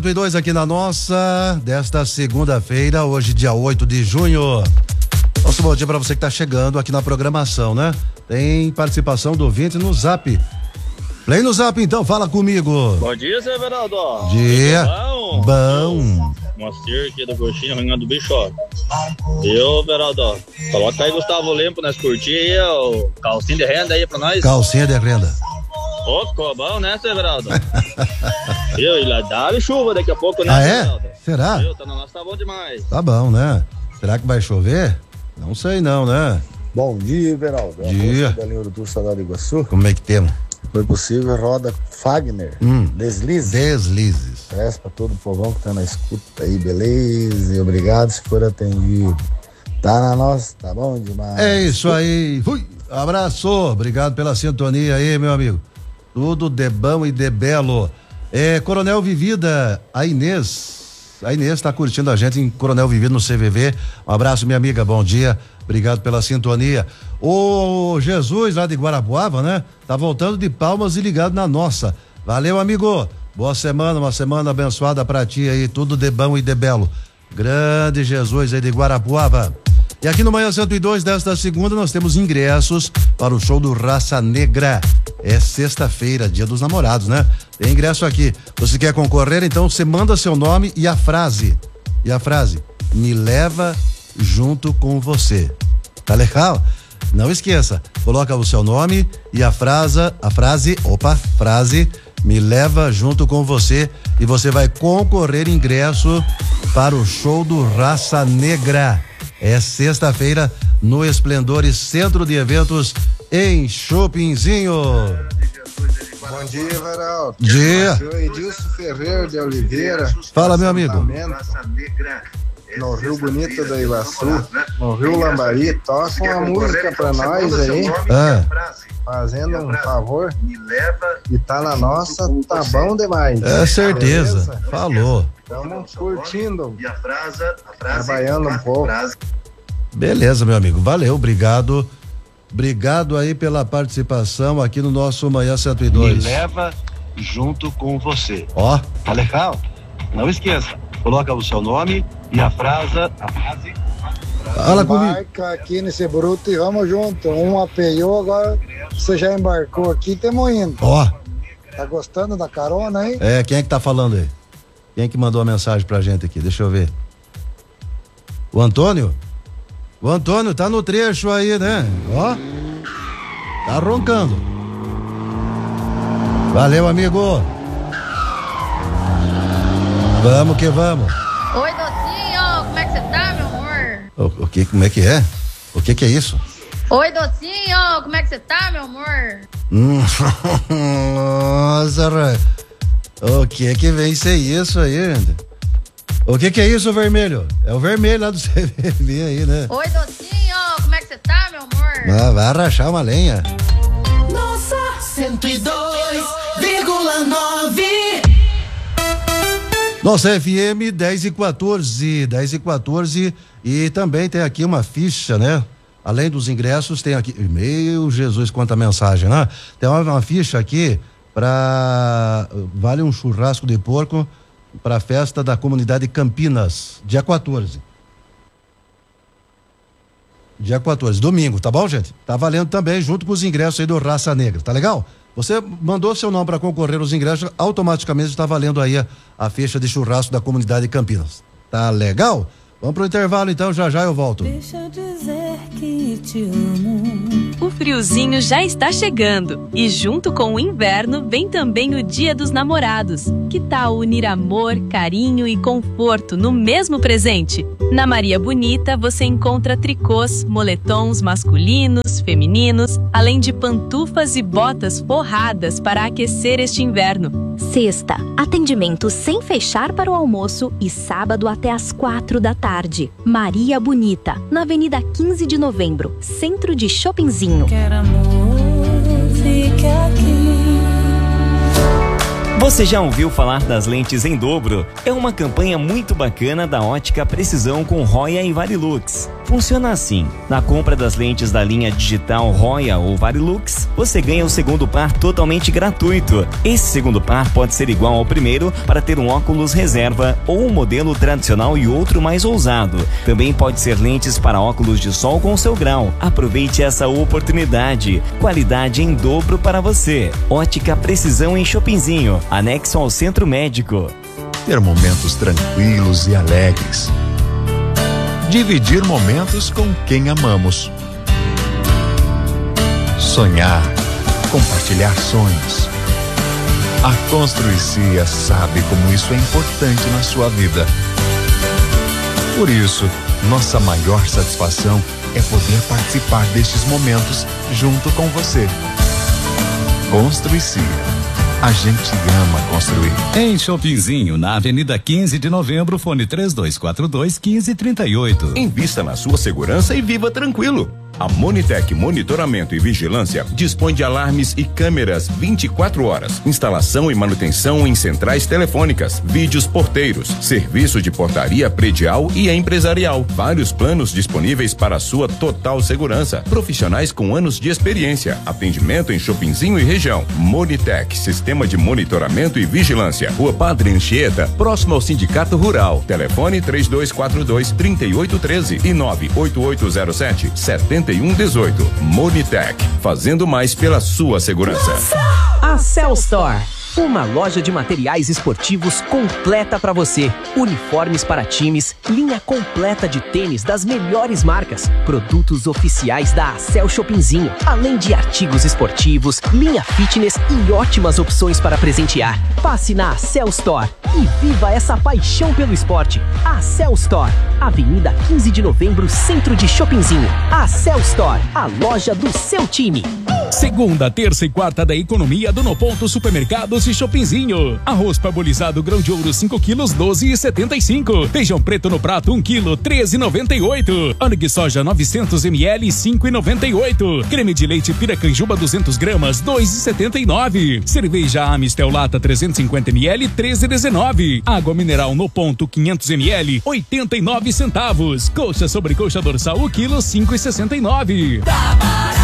102 aqui na nossa, desta segunda-feira, hoje dia 8 de junho. Nosso bom dia para você que tá chegando aqui na programação, né? Tem participação do ouvinte no Zap. Play no Zap então, fala comigo. Bom dia, seu Everaldo. Dia. Bom. Moacir aqui do Coxinha, Rinha do Bicho. Eu, Everaldo, coloca aí Gustavo Limpo nas curtir aí, o calcinha de renda aí pra nós. Calcinha de renda. Ô, ficou bom, né, seu Everaldo? E lá dá chuva daqui a pouco, né, ah, é? Everaldo? Será? Tá na nossa, tá bom demais. Tá bom, né? Será que vai chover? Não sei não, né? Bom dia, Everaldo. Dia. Da linha do Saudade do Iguaçu. Como é que temos? Foi possível, roda Fagner. Deslizes. Deslizes. Peço pra todo o povão que tá na escuta aí, beleza? E obrigado se for atendido. Tá na nossa, tá bom demais. É isso aí. Fui. Abraço. Obrigado pela sintonia aí, meu amigo. Tudo de bom e de belo. Coronel Vivida, a Inês tá curtindo a gente em Coronel Vivida no CVV. Um abraço, minha amiga, bom dia. Obrigado pela sintonia. O Jesus lá de Guarapuava, né? Tá voltando de Palmas e ligado na nossa. Valeu, amigo. Boa semana, uma semana abençoada pra ti aí, tudo de bom e de belo. Grande Jesus aí de Guarapuava. E aqui no Manhã 102 desta segunda nós temos ingressos para o show do Raça Negra. É sexta-feira, dia dos namorados, né? Tem ingresso aqui. Você quer concorrer? Então você manda seu nome e a frase. Me leva junto com você. Tá legal? Não esqueça, coloca o seu nome e a frase, me leva junto com você e você vai concorrer ingresso para o show do Raça Negra. É sexta-feira no Esplendores Centro de Eventos em Chopinzinho. Bom dia, Everaldo. Dia. Edilson Ferreira de Oliveira. Fala, meu amigo. No Rio Bonito do Iguaçu, no Rio Lambari, toca uma música pra nós aí, fazendo um favor, e tá na nossa, tá bom demais. É certeza, beleza? Falou. Estamos curtindo, trabalhando um pouco. Beleza, meu amigo, valeu, obrigado aí pela participação aqui no nosso Manhã 102. Me leva junto com você. Ó. Tá legal? Não esqueça, coloca o seu nome e a frase. Fala comigo. Embarca aqui nesse bruto e vamos junto. Um apeou, agora você já embarcou aqui, tamo indo. Ó. Tá gostando da carona aí? Quem é que tá falando aí? Quem é que mandou a mensagem pra gente aqui? Deixa eu ver. O Antônio? O Antônio tá no trecho aí, né? Ó. Tá roncando. Valeu, amigo. Vamos que vamos. Oi, docinho, como é que você tá, meu amor? O que, como é que é? O que é isso? Oi, docinho, como é que você tá, meu amor? Nossa, o que vem ser isso aí, gente? O que é isso, vermelho? É o vermelho lá do CVV aí, né? Oi, docinho, como é que você tá, meu amor? Vai rachar uma lenha. Nossa, 102,9. Nossa FM 10h14 e também tem aqui uma ficha, né? Além dos ingressos, tem aqui, meu Jesus, quanta mensagem, né? Tem uma ficha aqui vale um churrasco de porco para a festa da comunidade Campinas, dia 14. Dia 14, domingo, tá bom, gente? Tá valendo também junto com os ingressos aí do Raça Negra, tá legal? Você mandou seu nome para concorrer aos ingressos, automaticamente está valendo aí a ficha de churrasco da comunidade Campinas. Tá legal? Vamos pro intervalo então, já eu volto. Deixa eu dizer que te amo. O friozinho já está chegando e junto com o inverno vem também o Dia dos Namorados. Que tal unir amor, carinho e conforto no mesmo presente? Na Maria Bonita você encontra tricôs, moletons masculinos, femininos, além de pantufas e botas forradas para aquecer este inverno. Sexta, atendimento sem fechar para o almoço e sábado até às 4h. Maria Bonita, na Avenida 15 de Novembro, centro de Chopinzinho. Quero amor, fica aqui. Você já ouviu falar das lentes em dobro? É uma campanha muito bacana da Ótica Precisão com Roya e Varilux. Funciona assim: na compra das lentes da linha digital Roya ou Varilux, você ganha o segundo par totalmente gratuito. Esse segundo par pode ser igual ao primeiro para ter um óculos reserva ou um modelo tradicional e outro mais ousado. Também pode ser lentes para óculos de sol com seu grau. Aproveite essa oportunidade. Qualidade em dobro para você. Ótica Precisão em Chopinzinho, anexo ao Centro Médico. Ter momentos tranquilos e alegres. Dividir momentos com quem amamos. Sonhar, compartilhar sonhos. A Construicia sabe como isso é importante na sua vida. Por isso, nossa maior satisfação é poder participar destes momentos junto com você. Construicia. A gente ama construir. Em Chopinzinho, na Avenida 15 de Novembro, fone 3242-1538. Invista na sua segurança e viva tranquilo. A Monitec Monitoramento e Vigilância dispõe de alarmes e câmeras 24 horas, instalação e manutenção em centrais telefônicas, vídeos porteiros, serviço de portaria predial e empresarial. Vários planos disponíveis para a sua total segurança. Profissionais com anos de experiência. Atendimento em Chopinzinho e região. Monitec, Sistema de Monitoramento e Vigilância. Rua Padre Anchieta, próximo ao Sindicato Rural. Telefone 3242-3813 e 98807-7118. Monitec, fazendo mais pela sua segurança. A Cell Store, uma loja de materiais esportivos completa para você. Uniformes para times, linha completa de tênis das melhores marcas, produtos oficiais da Acel Chopinzinho, além de artigos esportivos, linha fitness e ótimas opções para presentear. Passe na Acel Store e viva essa paixão pelo esporte. Acel Store, Avenida 15 de Novembro, centro de Chopinzinho. Acel Store, a loja do seu time. Segunda, terça e quarta da economia do No Ponto Supermercados e Chopinzinho. Arroz parbolizado grão de ouro 5 quilos 12,75. Feijão preto no prato 1 quilo 13,98. Ôneg soja 900 ml 5,98. Creme de leite Piracanjuba 200 gramas 2,79. Cerveja Amistel Lata 350 ml 13,19. Água mineral No Ponto 500 ml 89 centavos. Coxa sobre coxa dorsal o quilo 5,69. Tá barato.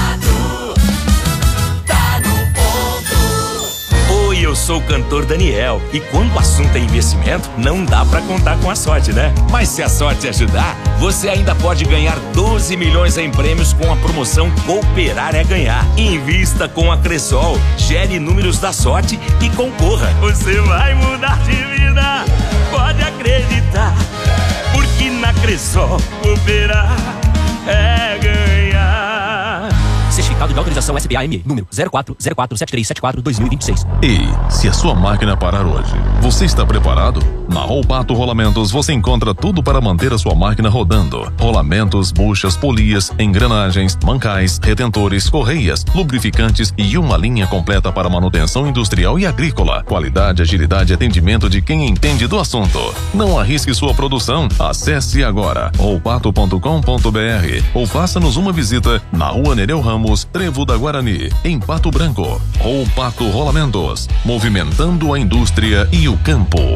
Eu sou o cantor Daniel e quando o assunto é investimento, não dá pra contar com a sorte, né? Mas se a sorte ajudar, você ainda pode ganhar 12 milhões em prêmios com a promoção Cooperar é Ganhar. Invista com a Cressol, gere números da sorte e concorra. Você vai mudar de vida, pode acreditar, porque na Cressol Cooperar é ganhar. Certificado de autorização SBAM, número 04047374-2026. Ei, se a sua máquina parar hoje, você está preparado? Na Roupato Rolamentos você encontra tudo para manter a sua máquina rodando. Rolamentos, buchas, polias, engrenagens, mancais, retentores, correias, lubrificantes e uma linha completa para manutenção industrial e agrícola. Qualidade, agilidade e atendimento de quem entende do assunto. Não arrisque sua produção. Acesse agora roupato.com.br ou faça-nos uma visita na Rua Nereu Ramos, Trevo da Guarani, em Pato Branco. Roupato Rolamentos, movimentando a indústria e o campo.